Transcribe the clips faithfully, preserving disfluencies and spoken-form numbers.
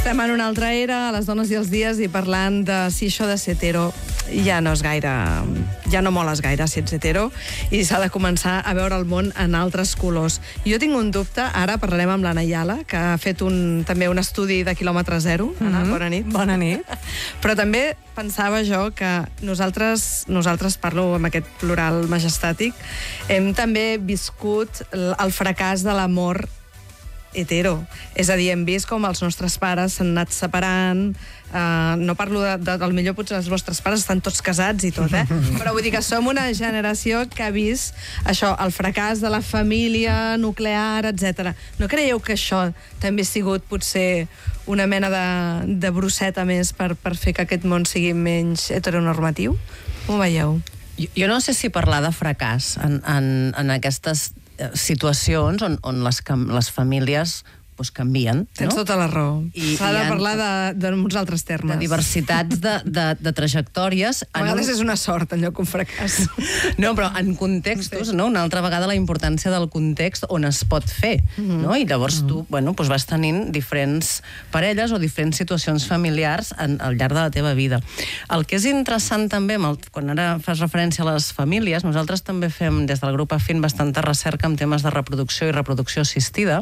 Estem en una altra era, a les dones i els dies, i parlant de si això de ser hetero ja no és gaire... ja no moles gaire si ets hetero, i s'ha de començar a veure el món en altres colors. Jo tinc un dubte, ara parlarem amb l'Anna Ayala, que ha fet un, també un estudi de quilòmetre zero. Anna, Mm-hmm. bona nit. Bona nit. Però també pensava jo que nosaltres, nosaltres parlo amb aquest plural majestàtic, hem també viscut el, el fracàs de l'amor hetero. És a dir, hem vist com els nostres pares s'han anat separant. Uh, no parlo de, de, del millor, potser els vostres pares estan tots casats i tot, eh? Però vull dir que som una generació que ha vist això, el fracàs de la família nuclear, etcètera. No creieu que això també ha sigut potser una mena de, de brosseta més per, per fer que aquest món sigui menys heteronormatiu? Com ho veieu? Jo, jo no sé si parlar de fracàs en, en, en aquestes situacions on, on les, les famílies pues, canvien. Tens no? tota la raó. S'ha de ha, parlar de, de uns altres termes. De diversitats de, de, de trajectòries. A vegades un... és una sort, en lloc que un fracàs. No, però en contextos, no? Una altra vegada la importància del context on es pot fer, mm-hmm. no? I llavors mm-hmm. tu, bueno, pues vas tenint diferents parelles o diferents situacions familiars en, al llarg de la teva vida. El que és interessant també, amb el, quan ara fas referència a les famílies, nosaltres també fem des del grup Afin bastanta recerca en temes de reproducció i reproducció assistida,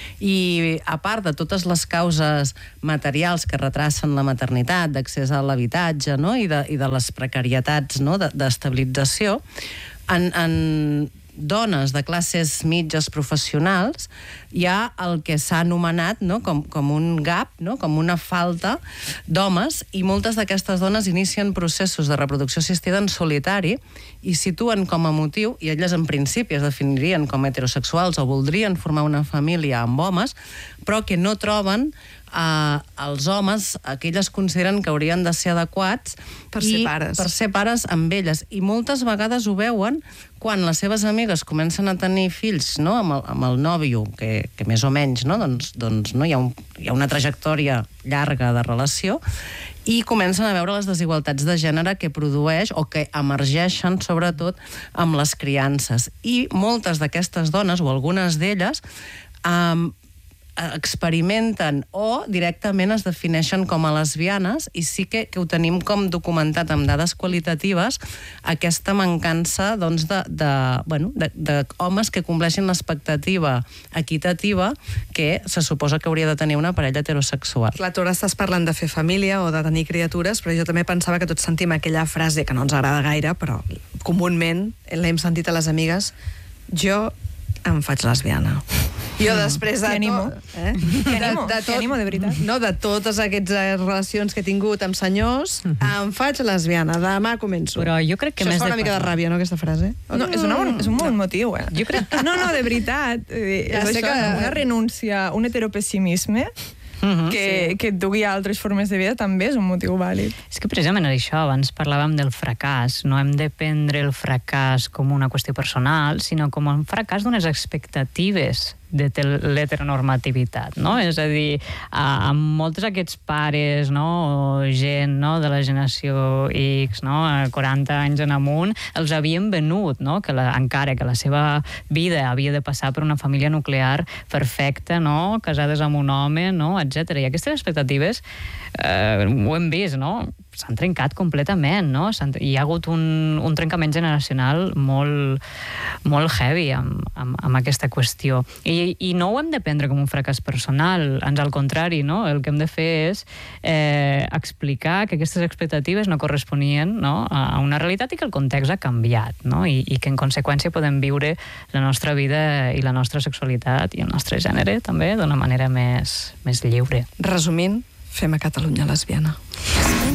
i a part de totes les causes materials que retracen la maternitat, d'accés a l'habitatge, no? I, de, i de les precarietats, no? de, d'estabilització, en, en dones de classes mitges professionals hi ha el que s'ha anomenat, no? com, com un gap, no? Com una falta d'homes, i moltes d'aquestes dones inicien processos de reproducció assistida en solitari i situen com a motiu, i elles en principi es definirien com heterosexuals o voldrien formar una família amb homes, però que no troben Uh, els homes, que elles consideren que haurien de ser adequats per ser pares. per ser pares amb elles. I moltes vegades ho veuen quan les seves amigues comencen a tenir fills, no? amb, el, amb el nòvio, que, que més o menys no? Doncs, doncs, no? Hi, ha un, hi ha una trajectòria llarga de relació, i comencen a veure les desigualtats de gènere que produeix o que emergeixen sobretot amb les criances. I moltes d'aquestes dones, o algunes d'elles, um, experimenten o directament es defineixen com a lesbianes, i sí que, que ho tenim com documentat amb dades qualitatives, aquesta mancança doncs, de, de, bueno, de, de homes que compleixin l'expectativa equitativa que se suposa que hauria de tenir una parella heterosexual. Clar, tu ara estàs parlant de fer família o de tenir criatures, però jo també pensava que tots sentim aquella frase que no ens agrada gaire, però comúment l'hem sentit a les amigues: jo em faig lesbiana. Jo després de animo. tot... Eh? Que animo, de, de que animo, de veritat. No, de totes aquestes relacions que he tingut amb senyors, em faig lesbiana, demà començo. Però jo crec que Això més es fa de una mica de ràbia, no, aquesta frase? No, és, una bon, és un bon motiu, eh? Jo crec que... No, no, de veritat. Eh, Ja és sé això, que- una renúncia, un heteropessimisme Mhm, que, sí. que et dugui a altres formes de vida també és un motiu vàlid. És que precisament això, abans parlàvem del fracàs. No hem de prendre el fracàs com una qüestió personal, sinó com un fracàs d'unes expectatives de l'heteronormativitat, no? És a dir, a, a molts d'aquests pares, no, o gent, no, de la generació X, no, a quaranta anys en amunt, els havien venut, no, que la, encara que la seva vida havia de passar per una família nuclear perfecta, no, casades amb un home, no, etcètera. I aquestes expectatives eh, ho hem vist, no? S'han trencat completament, no? Hi ha hagut un, un trencament generacional molt, molt heavy amb, amb, amb aquesta qüestió. I, I no ho hem de prendre com un fracàs personal, ans al contrari, no? El que hem de fer és eh, explicar que aquestes expectatives no corresponien, no, a una realitat i que el context ha canviat, no? I, i que en conseqüència podem viure la nostra vida i la nostra sexualitat i el nostre gènere també d'una manera més, més lliure. Resumint, fem a Catalunya lesbiana.